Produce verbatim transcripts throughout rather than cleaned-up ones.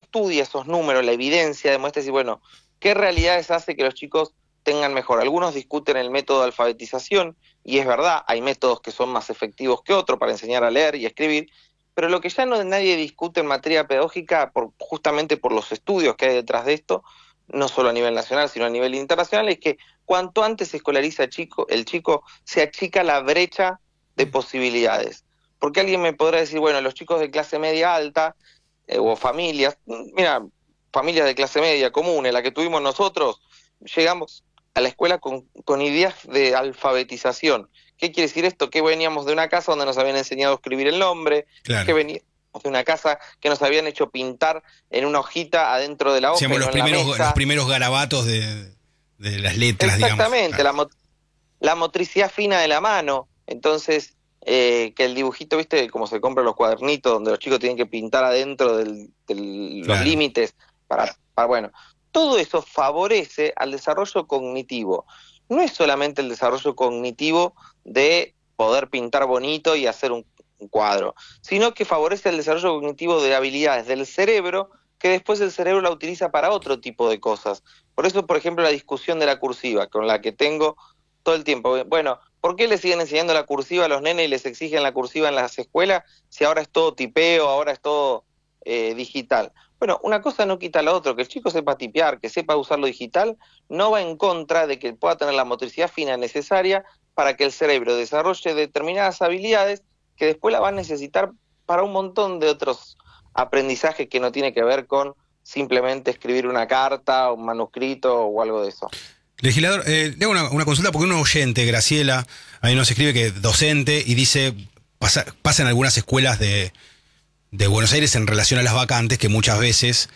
estudia esos números, la evidencia demuestra decir, bueno, ¿qué realidades hace que los chicos tengan mejor? Algunos discuten el método de alfabetización, y es verdad, hay métodos que son más efectivos que otros para enseñar a leer y escribir, pero lo que ya no nadie discute en materia pedagógica, por, justamente por los estudios que hay detrás de esto, no solo a nivel nacional, sino a nivel internacional, es que cuanto antes se escolariza el chico, el chico se achica la brecha de posibilidades. Porque alguien me podrá decir, bueno, los chicos de clase media alta, eh, o familias, mira, familias de clase media comunes, la que tuvimos nosotros, llegamos a la escuela con, con ideas de alfabetización. ¿Qué quiere decir esto? Que veníamos de una casa donde nos habían enseñado a escribir el nombre, Claro. que veníamos de una casa que nos habían hecho pintar en una hojita adentro de la hoja, Hacíamos y no los en la primeros, mesa. los primeros garabatos de, de las letras, Exactamente, digamos. la, mo la motricidad fina de la mano. Entonces, eh, que el dibujito, viste, como se compran los cuadernitos donde los chicos tienen que pintar adentro del, del, los Claro. límites para, para, bueno, todo eso favorece al desarrollo cognitivo. No es solamente el desarrollo cognitivo de poder pintar bonito y hacer un, un cuadro, sino que favorece el desarrollo cognitivo de habilidades del cerebro, que después el cerebro la utiliza para otro tipo de cosas. Por eso, por ejemplo, la discusión de la cursiva, con la que tengo todo el tiempo. Bueno, ¿por qué le siguen enseñando la cursiva a los nenes y les exigen la cursiva en las escuelas si ahora es todo tipeo, ahora es todo eh, digital? Bueno, una cosa no quita la otra. Que el chico sepa tipear, que sepa usar lo digital, no va en contra de que pueda tener la motricidad fina necesaria para que el cerebro desarrolle determinadas habilidades que después la va a necesitar para un montón de otros aprendizajes que no tiene que ver con simplemente escribir una carta, un manuscrito o algo de eso. Legislador, eh, le hago una, una consulta porque un oyente, Graciela, ahí nos escribe que es docente y dice, pasa, pasa en algunas escuelas de, de Buenos Aires en relación a las vacantes, que muchas veces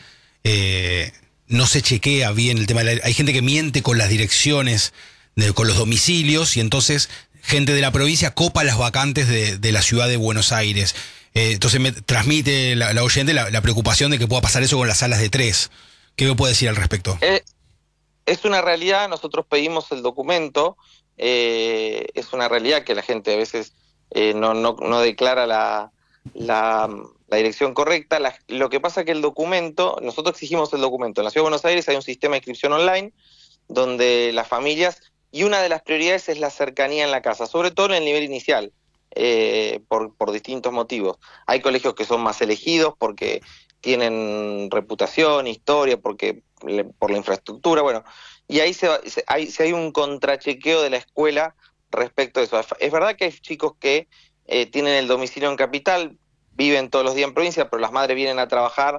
eh, no se chequea bien el tema. De la, hay gente que miente con las direcciones, de, con los domicilios, y entonces gente de la provincia copa las vacantes de, de la ciudad de Buenos Aires. Eh, entonces me transmite la, la oyente la, la preocupación de que pueda pasar eso con las salas de tres. ¿Qué me puede decir al respecto? Eh, Es una realidad, nosotros pedimos el documento, eh, es una realidad que la gente a veces eh, no, no, no declara la, la, la dirección correcta. La, lo que pasa es que el documento, nosotros exigimos el documento. En la Ciudad de Buenos Aires hay un sistema de inscripción online donde las familias, y una de las prioridades es la cercanía en la casa, sobre todo en el nivel inicial, eh, por, por distintos motivos. Hay colegios que son más elegidos porque tienen reputación, historia, porque por la infraestructura, bueno, y ahí se, se, hay, se hay un contrachequeo de la escuela respecto a eso. Es verdad que hay chicos que eh, tienen el domicilio en capital, viven todos los días en provincia, pero las madres vienen a trabajar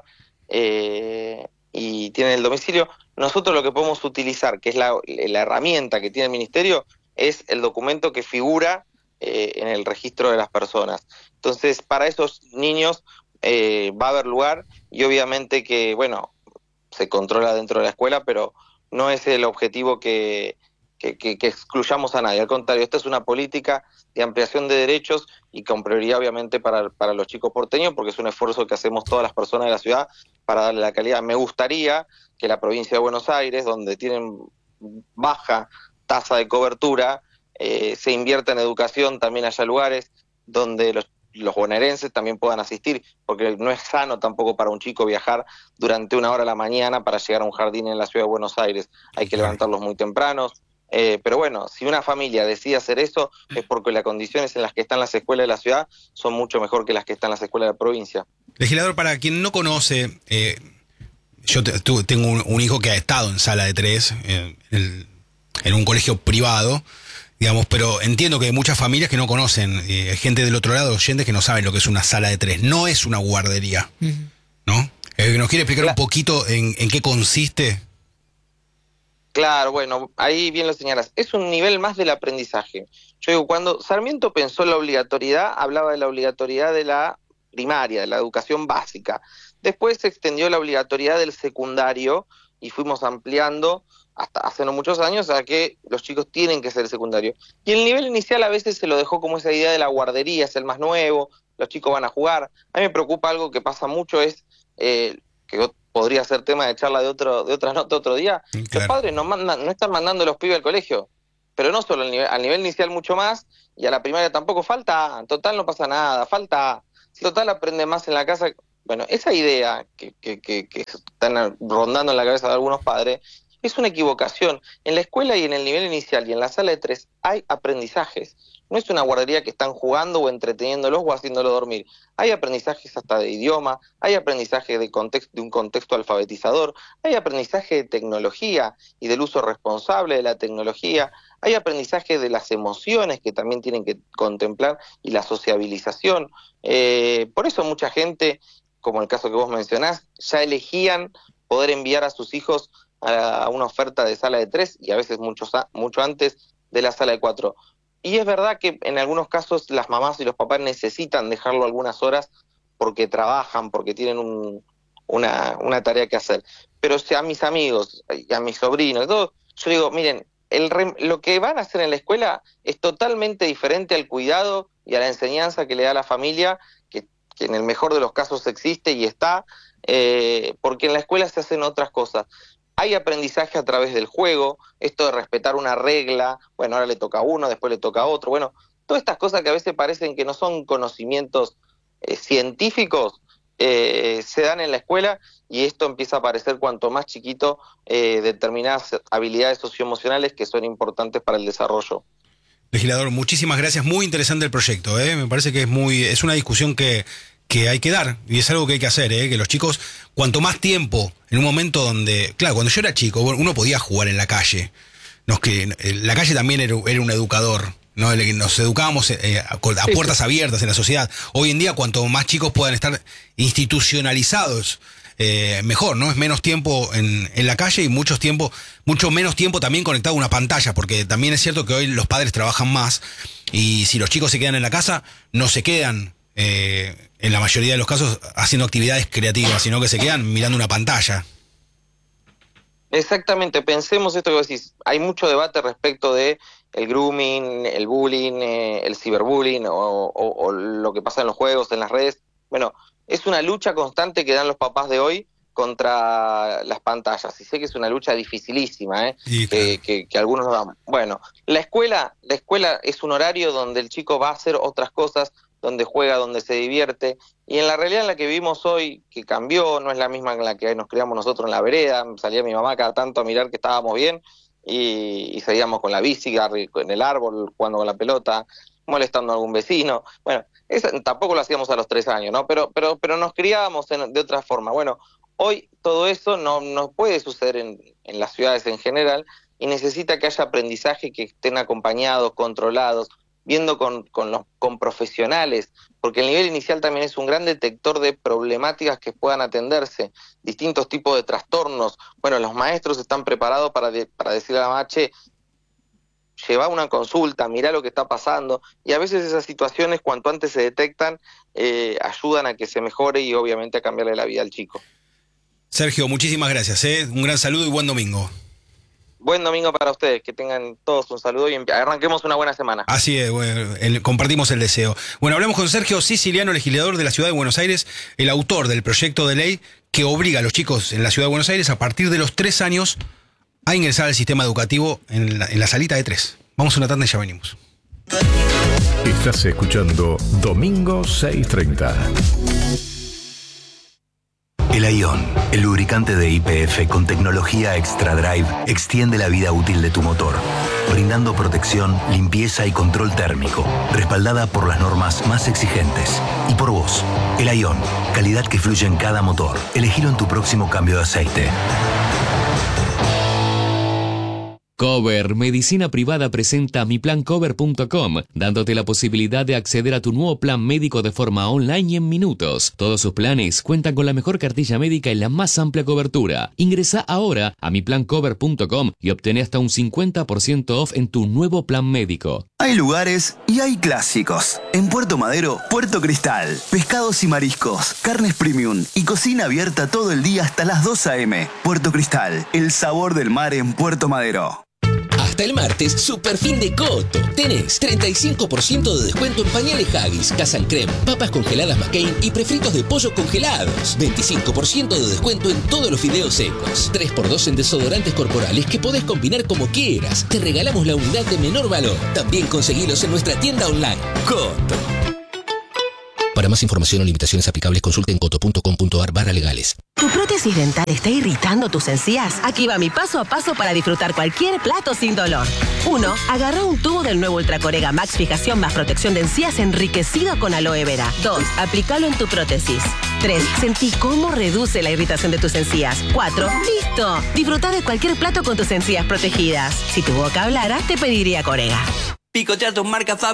eh, y tienen el domicilio. Nosotros lo que podemos utilizar, que es la, la herramienta que tiene el ministerio, es el documento que figura eh, en el registro de las personas. Entonces, para esos niños eh, va a haber lugar, y obviamente que, bueno, se controla dentro de la escuela, pero no es el objetivo que, que, que, que excluyamos a nadie. Al contrario, esta es una política de ampliación de derechos y con prioridad obviamente para, para los chicos porteños, porque es un esfuerzo que hacemos todas las personas de la ciudad para darle la calidad. Me gustaría que la provincia de Buenos Aires, donde tienen baja tasa de cobertura, eh, se invierta en educación, también haya lugares donde los los bonaerenses también puedan asistir, porque no es sano tampoco para un chico viajar durante una hora a la mañana para llegar a un jardín en la ciudad de Buenos Aires. Hay que levantarlos muy tempranos. Eh, pero bueno, si una familia decide hacer eso, es porque las condiciones en las que están las escuelas de la ciudad son mucho mejor que las que están en las escuelas de la provincia. Legislador, para quien no conoce, eh, yo te, tu, tengo un, un hijo que ha estado en sala de tres, eh, en, en un colegio privado, digamos, pero entiendo que hay muchas familias que no conocen, eh, hay gente del otro lado, oyentes que no saben lo que es una sala de tres. No es una guardería, uh-huh. ¿no? Eh, ¿Nos quiere explicar claro. un poquito en, en qué consiste? Claro, bueno, ahí bien lo señalas. Es un nivel más del aprendizaje. Yo digo, cuando Sarmiento pensó en la obligatoriedad, hablaba de la obligatoriedad de la primaria, de la educación básica. Después se extendió la obligatoriedad del secundario y fuimos ampliando hasta hace no muchos años a que los chicos tienen que ser secundario. Y el nivel inicial a veces se lo dejó como esa idea de la guardería, es el más nuevo, los chicos van a jugar. A mí me preocupa algo que pasa mucho, es eh, que podría ser tema de charla de otro de otra nota otro día. Claro. Los padres no, mandan, no están mandando a los pibes al colegio, pero no solo al nivel, al nivel inicial mucho más, y a la primaria tampoco falta, en total no pasa nada, falta, si total aprende más en la casa. Bueno, esa idea que, que, que, que están rondando en la cabeza de algunos padres es una equivocación. En la escuela y en el nivel inicial y en la sala de tres hay aprendizajes. No es una guardería que están jugando o entreteniéndolos o haciéndolo dormir. Hay aprendizajes hasta de idioma, hay aprendizaje de, context, de un contexto alfabetizador, hay aprendizaje de tecnología y del uso responsable de la tecnología, hay aprendizaje de las emociones que también tienen que contemplar y la sociabilización. Eh, por eso mucha gente, como el caso que vos mencionás, ya elegían poder enviar a sus hijos a una oferta de sala de tres y a veces mucho, mucho antes de la sala de cuatro. Y es verdad que en algunos casos las mamás y los papás necesitan dejarlo algunas horas porque trabajan, porque tienen un, una, una tarea que hacer. Pero si a mis amigos y a mis sobrinos y todo, yo digo, miren, el re, lo que van a hacer en la escuela es totalmente diferente al cuidado y a la enseñanza que le da la familia, que, que en el mejor de los casos existe y está, eh, porque en la escuela se hacen otras cosas. Hay aprendizaje a través del juego, esto de respetar una regla, bueno, ahora le toca a uno, después le toca a otro, bueno, todas estas cosas que a veces parecen que no son conocimientos eh, científicos, eh, se dan en la escuela y esto empieza a aparecer cuanto más chiquito eh, determinadas habilidades socioemocionales que son importantes para el desarrollo. Legislador, muchísimas gracias, muy interesante el proyecto, ¿eh? Me parece que es muy, es una discusión que... que hay que dar, y es algo que hay que hacer, ¿eh? Que los chicos, cuanto más tiempo, en un momento donde, claro, cuando yo era chico, uno podía jugar en la calle, nos que la calle también era, era un educador, ¿no? Nos educábamos eh, a, a puertas abiertas en la sociedad. Hoy en día, cuanto más chicos puedan estar institucionalizados, eh, mejor, ¿no? Es menos tiempo en, en la calle y muchos tiempo, mucho menos tiempo también conectado a una pantalla, porque también es cierto que hoy los padres trabajan más, y si los chicos se quedan en la casa, no se quedan Eh, en la mayoría de los casos haciendo actividades creativas, sino que se quedan mirando una pantalla. Exactamente, pensemos esto que vos decís, hay mucho debate respecto de el grooming, el bullying, eh, el ciberbullying o, o, o lo que pasa en los juegos, en las redes. Bueno, es una lucha constante que dan los papás de hoy contra las pantallas, y sé que es una lucha dificilísima, ¿eh? Sí, claro. que, que, que algunos dan. Bueno, la escuela, la escuela es un horario donde el chico va a hacer otras cosas, donde juega, donde se divierte, y en la realidad en la que vivimos hoy, que cambió, no es la misma en la que nos criamos nosotros en la vereda, salía mi mamá cada tanto a mirar que estábamos bien, y, y seguíamos con la bici, en el árbol, jugando con la pelota, molestando a algún vecino. Bueno, eso, tampoco lo hacíamos a los tres años, ¿no? Pero, pero, pero nos criábamos en, de otra forma. Bueno, hoy todo eso no, no puede suceder en, en las ciudades en general, y necesita que haya aprendizaje, que estén acompañados, controlados, viendo con, con, los, con profesionales, porque el nivel inicial también es un gran detector de problemáticas que puedan atenderse, distintos tipos de trastornos. Bueno, los maestros están preparados para, de, para decirle a la mamá, che, lleva una consulta, mirá lo que está pasando, y a veces esas situaciones, cuanto antes se detectan, eh, ayudan a que se mejore y obviamente a cambiarle la vida al chico. Sergio, muchísimas gracias, ¿eh? Un gran saludo y buen domingo. Buen domingo para ustedes, que tengan todos un saludo y arranquemos una buena semana. Así es, bueno, el, compartimos el deseo. Bueno, hablamos con Sergio Siciliano, legislador de la Ciudad de Buenos Aires, el autor del proyecto de ley que obliga a los chicos en la Ciudad de Buenos Aires a partir de los tres años a ingresar al sistema educativo en la, en la salita de tres. Vamos a una tanda y ya venimos. Estás escuchando Domingo seiscientos treinta. El Aion, el lubricante de Y P F con tecnología Extra Drive, extiende la vida útil de tu motor, brindando protección, limpieza y control térmico, respaldada por las normas más exigentes. Y por vos, el Aion, calidad que fluye en cada motor. Elegilo en tu próximo cambio de aceite. Cover Medicina Privada presenta mi plan cover punto com, dándote la posibilidad de acceder a tu nuevo plan médico de forma online y en minutos. Todos sus planes cuentan con la mejor cartilla médica y la más amplia cobertura. Ingresa ahora a mi plan cover punto com y obtén hasta un cincuenta por ciento off en tu nuevo plan médico. Hay lugares y hay clásicos. En Puerto Madero, Puerto Cristal. Pescados y mariscos, carnes premium y cocina abierta todo el día hasta las dos a eme. Puerto Cristal, el sabor del mar en Puerto Madero. Hasta el martes, super fin de Coto. Tenés treinta y cinco por ciento de descuento en pañales Haggis, Casan Creme, papas congeladas McCain y prefritos de pollo congelados. veinticinco por ciento de descuento en todos los fideos secos. tres por dos en desodorantes corporales que podés combinar como quieras. Te regalamos la unidad de menor valor. También conseguilos en nuestra tienda online. Coto. Para más información o limitaciones aplicables, consulte en coto punto com punto ar barra legales. ¿Tu prótesis dental está irritando tus encías? Aquí va mi paso a paso para disfrutar cualquier plato sin dolor. uno. Agarra un tubo del nuevo Ultracorega Max Fijación más protección de encías enriquecido con aloe vera. dos. Aplícalo en tu prótesis. tres. Sentí cómo reduce la irritación de tus encías. cuatro. ¡Listo! Disfruta de cualquier plato con tus encías protegidas. Si tu boca hablara, te pediría Corega. Picotear tus marcas favoritas.